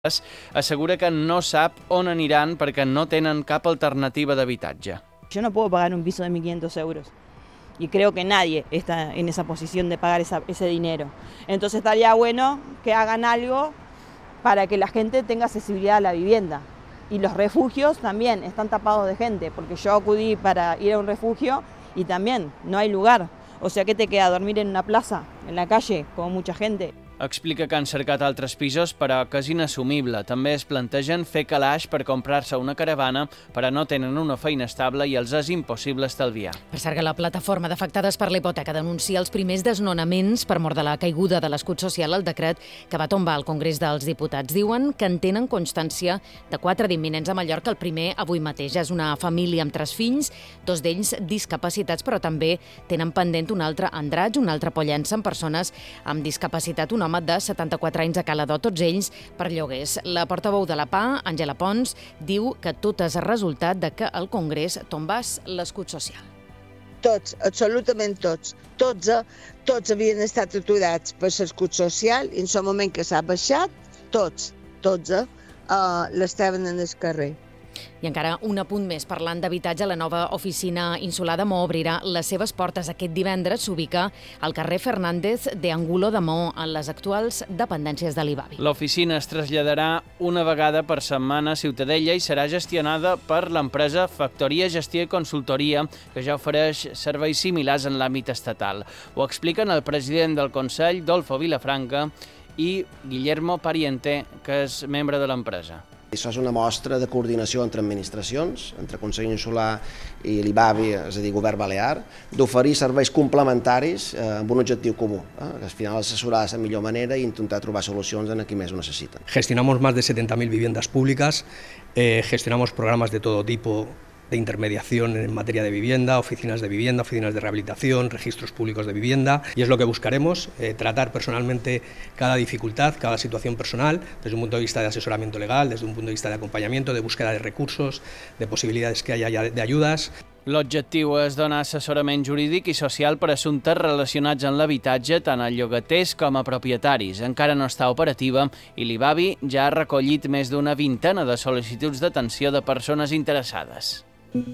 assegura que no sap on aniran perquè no tenen cap alternativa d'habitatge. Yo no puedo pagar un piso de 1.500 euros y creo que nadie está en esa posición de pagar ese dinero. Entonces estaría bueno que hagan algo para que la gente tenga accesibilidad a la vivienda. Y los refugios también están tapados de gente, porque yo acudí para ir a un refugio y también no hay lugar. O sea, ¿qué te queda? ¿Dormir en una plaza, en la calle, como mucha gente? Explica que han cercat altres pisos, però que és inassumible. També es plantegen fer calaix per comprar-se una caravana, però no tenen una feina estable i els és impossible estalviar. Per cert, que la plataforma d'afectades per la hipoteca denuncia els primers desnonaments per mort de la caiguda de l'escut social al decret que va tombar al Congrés dels Diputats. Diuen que en tenen constància de 4 d'imminents a Mallorca. El primer, avui mateix, és una família amb 3 fills, 2 d'ells discapacitats, però també tenen pendent un altre a Andratx, un altre Pollença amb persones amb discapacitat, un home de 74 anys a Caladó, tots ells per lloguers. La portaveu de la PA, Àngela Pons, diu que tot és el resultat de que el Congrés tombés l'escut social. Tots, absolutament tots. Tots havien estat aturats per l'escut social i en el moment que s'ha baixat, tots l'estaven en el carrer. I encara un apunt més. Parlant d'habitatge, la nova oficina insular de Maó obrirà les seves portes aquest divendres. S'ubica al carrer Fernández de Angulo de Maó, en les actuals dependències de l'IBABI. L'oficina es traslladarà una vegada per setmana a Ciutadella i serà gestionada per l'empresa Factoria Gestió i Consultoria, que ja ofereix serveis similars en l'àmbit estatal. Ho expliquen el president del Consell, Dolfo Vilafranca, i Guillermo Pariente, que és membre de l'empresa. Això és una mostra de coordinació entre administracions, entre Consell Insular i l'IBABI, és a dir, Govern Balear, d'oferir serveis complementaris amb un objectiu comú, que al final assessorar de la millor manera i intentar trobar solucions en qui més ho necessiten. Gestionamos más de 70.000 viviendas públicas, gestionamos programas de todo tipo de intermediación en materia de vivienda, oficinas de rehabilitación, registros públicos de vivienda, y es lo que buscaremos, tratar personalmente cada dificultad, cada situación personal, desde un punto de vista de asesoramiento legal, desde un punto de vista de acompañamiento, de búsqueda de recursos, de posibilidades que haya de ayudas. L'objectiu és donar assessorament jurídic i social per assumptes relacionats amb l'habitatge tant a llogaters com a propietaris. Encara no està operativa i l'IBABI ja ha recollit més d'una vintena de sol·licituds d'atenció de persones interessades.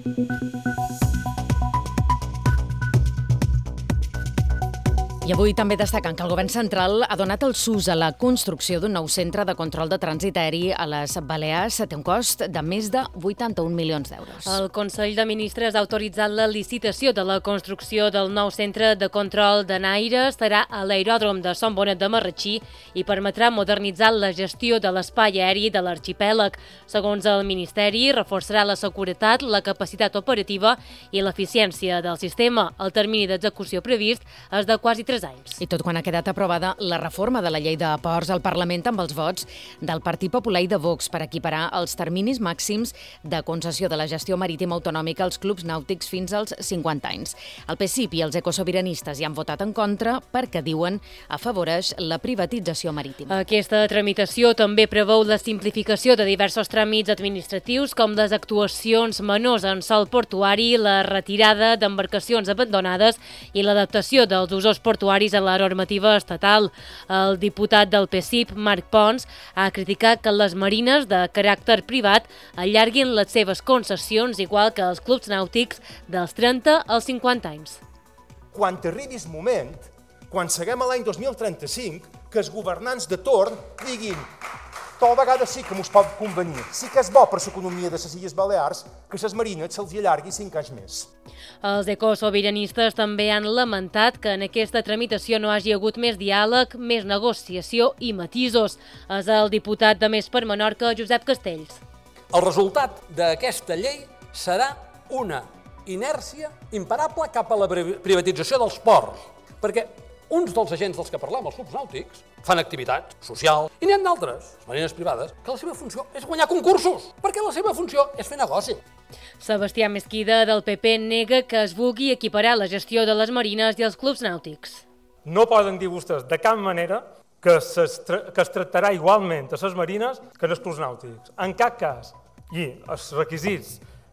I avui també destacant que el Govern central ha donat el SUS a la construcció d'un nou centre de control de trànsit aeri a les Balears. Té un cost de més de 81 milions d'euros. El Consell de Ministres ha autoritzat la licitació de la construcció del nou centre de control de n'aire. Estarà a l'aeròdrom de Son Bonet de Marratxí i permetrà modernitzar la gestió de l'espai aeri de l'arxipèlag. Segons el Ministeri, reforçarà la seguretat, la capacitat operativa i l'eficiència del sistema. El termini d'execució previst és de quasi 3 anys. I tot quan ha quedat aprovada la reforma de la llei de ports al Parlament amb els vots del Partit Popular i de Vox per equiparar els terminis màxims de concessió de la gestió marítima autonòmica als clubs nàutics fins als 50 anys. El PSIP i els ecosobiranistes hi han votat en contra perquè, diuen, afavoreix la privatització marítima. Aquesta tramitació també preveu la simplificació de diversos tràmits administratius com les actuacions menors en sòl portuari, la retirada d'embarcacions abandonades i l'adaptació dels usos portuaris a la normativa estatal. El diputat del PSIP, Marc Pons, ha criticat que les marines de caràcter privat allarguin les seves concessions igual que els clubs nàutics dels 30 als 50 anys. Quan arribi el moment, quan seguem a l'any 2035, que els governants de torn diguin tal vegada sí que mos pot convenir, sí que és bo per l'economia de les Illes Balears que les marines se'ls allargui 5 anys més. Els ecosobiranistes també han lamentat que en aquesta tramitació no hagi hagut més diàleg, més negociació i matisos. És el diputat de Més per Menorca, Josep Castells. El resultat d'aquesta llei serà una inèrcia imparable cap a la privatització dels ports, perquè uns dels agents dels que parlem, els clubs nàutics, fan activitat social i n'hi ha d'altres, les marines privades, que la seva funció és guanyar concursos, perquè la seva funció és fer negoci. Sebastià Mesquida, del PP, nega que es vulgui equiparar la gestió de les marines i els clubs nàutics. No poden dir vostès de cap manera que es tractarà igualment a les marines que als clubs nàutics. En cap cas. I els requisits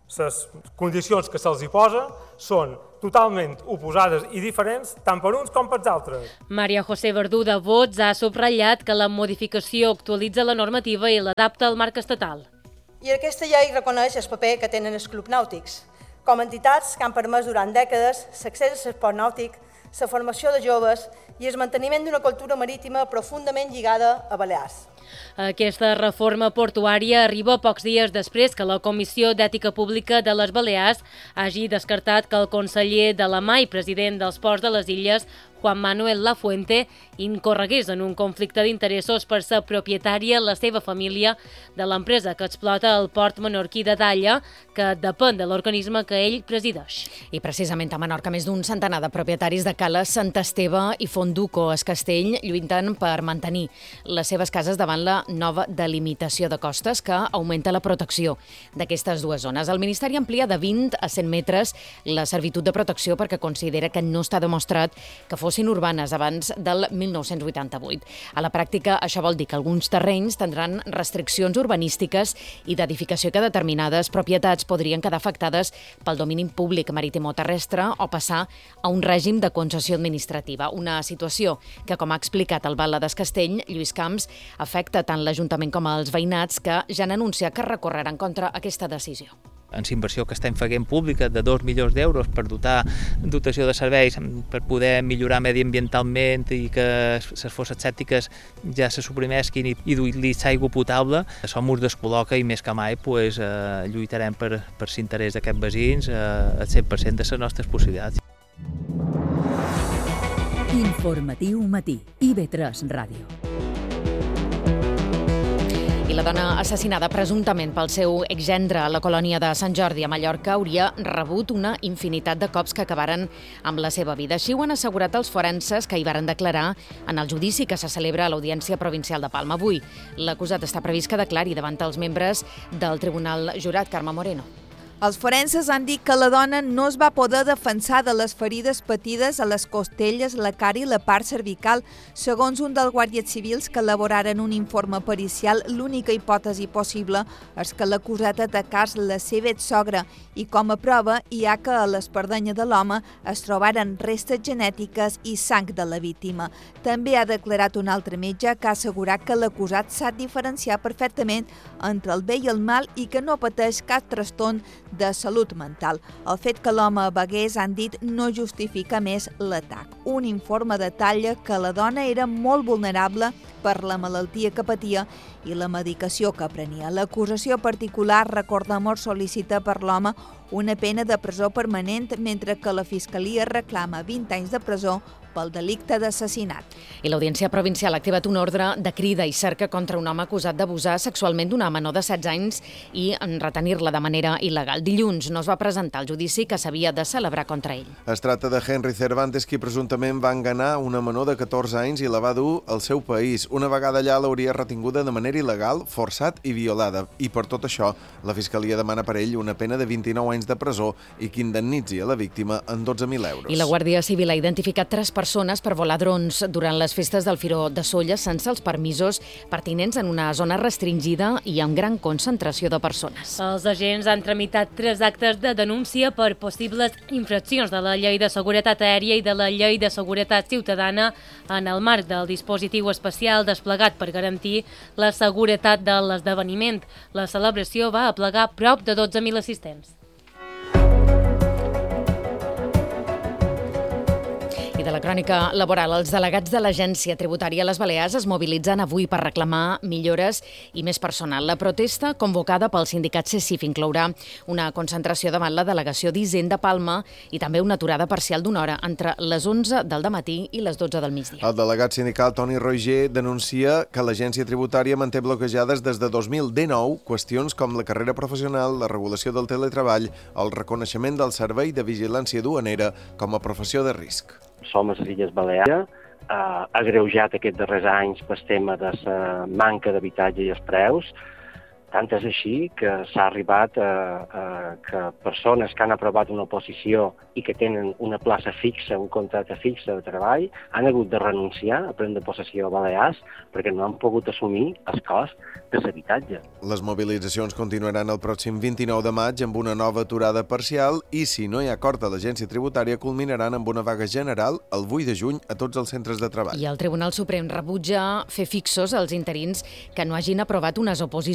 les condicions que se'ls hi posa són totalment oposades i diferents tant per uns com per altres. Maria José Verdú de Vots ha subratllat que la modificació actualitza la normativa i l'adapta al marc estatal. I aquesta llei reconeix el paper que tenen els clubs nàutics, com a entitats que han permès durant dècades l'accés a l'esport nàutic, la formació de joves i el manteniment d'una cultura marítima profundament lligada a Balears. Aquesta reforma portuària arriba pocs dies després que la Comissió d'Ètica Pública de les Balears hagi descartat que el conseller de la MAI, president dels Ports de les Illes, Juan Manuel Lafuente, incorregués en un conflicte d'interessos per ser propietària la seva família de l'empresa que explota el port menorquí de Dalla, que depèn de l'organisme que ell presideix. I precisament a Menorca, més d'un centenar de propietaris de cales Sant Esteve i Fonduco, es Castell, lluiten per mantenir les seves cases davant la nova delimitació de costes que augmenta la protecció d'aquestes dues zones. El Ministeri amplia de 20 a 100 metres la servitud de protecció perquè considera que no està demostrat que fossin urbanes abans del 1988. A la pràctica, això vol dir que alguns terrenys tindran restriccions urbanístiques i d'edificació que determinades propietats podrien quedar afectades pel domini públic marítim o terrestre o passar a un règim de concessió administrativa. Una situació que, com ha explicat el batlle d'Es Castell, Lluís Camps, afecta tant l'Ajuntament com els veïnats que ja han anunciat que recorreran contra aquesta decisió. En la inversió que estem fent pública de 2 milions d'euros per dotació de serveis, per poder millorar mediambientalment i que les fosses sèptiques ja se suprimesquin i dur-li aigua potable, això mos descol·loca i més que mai lluitarem per l'interès d'aquests veïns al 100% de les nostres possibilitats. Informatiu Matí, IB3 Ràdio. I la dona assassinada presumptament pel seu exgendre a la colònia de Sant Jordi a Mallorca hauria rebut una infinitat de cops que acabaren amb la seva vida. Així ho han assegurat els forenses que hi varen declarar en el judici que se celebra a l'Audiència Provincial de Palma. Avui l'acusat està previst que declari davant els membres del Tribunal Jurat. Carme Moreno. Els forenses han dit que la dona no es va poder defensar de les ferides patides a les costelles, la cara i la part cervical. Segons un dels guàrdies civils que elaboraren un informe pericial, l'única hipòtesi possible és que l'acusat atacàs la seva exsogra i com a prova hi ha que a l'espardenya de l'home es trobaren restes genètiques i sang de la víctima. També ha declarat un altre metge que ha assegurat que l'acusat sap diferenciar perfectament entre el bé i el mal i que no pateix cap trastorn de salut mental. El fet que l'home begués, han dit, no justifica més l'atac. Un informe detalla que la dona era molt vulnerable per la malaltia que patia i la medicació que prenia. L'acusació particular, recordem-ho, sol·licita per l'home una pena de presó permanent, mentre que la Fiscalia reclama 20 anys de presó pel delicte d'assassinat. I l'Audiència Provincial ha activat un ordre de crida i cerca contra un home acusat d'abusar sexualment d'una menor de 16 anys i en retenir-la de manera il·legal. Dilluns no es va presentar el judici que s'havia de celebrar contra ell. Es tracta de Henry Cervantes, qui presumptament va enganar una menor de 14 anys i la va dur al seu país. Una vegada allà l'hauria retinguda de manera il·legal, forçat i violada. I per tot això, la Fiscalia demana per ell una pena de 29 anys de presó i que indemnitzi a la víctima en 12.000 euros. I la Guàrdia Civil ha identificat 3 persones per volar drons durant les festes del Firó de Sóller sense els permisos pertinents en una zona restringida i amb gran concentració de persones. Els agents han tramitat 3 actes de denúncia per possibles infraccions de la Llei de Seguretat Aèria i de la Llei de Seguretat Ciutadana en el marc del dispositiu especial desplegat per garantir la seguretat de l'esdeveniment. La celebració va aplegar prop de 12.000 assistents. I de la crònica laboral, els delegats de l'Agència Tributària a les Balears es mobilitzen avui per reclamar millores i més personal. La protesta, convocada pel sindicat CECIF, inclourà una concentració davant la delegació d'Hisenda Palma i també una aturada parcial d'una hora entre les 11 del dematí i les 12 del migdia. El delegat sindical Toni Roger denuncia que l'Agència Tributària manté bloquejades des de 2019 qüestions com la carrera professional, la regulació del teletreball, el reconeixement del servei de vigilància duanera com a professió de risc. Som a les Illes Balears, agreujat aquests darrers anys pel tema de la manca d'habitatge i els preus. Tant és així que s'ha arribat a que persones que han aprovat una oposició i que tenen una plaça fixa, un contracte fixe de treball, han hagut de renunciar a prendre possessió a Balears perquè no han pogut assumir el cost de l'habitatge. Les mobilitzacions continuaran el pròxim 29 de maig amb una nova aturada parcial i, si no hi ha acord a l'agència tributària, culminaran amb una vaga general el 8 de juny a tots els centres de treball. I el Tribunal Suprem rebutja fer fixos els interins que no hagin aprovat unes oposicions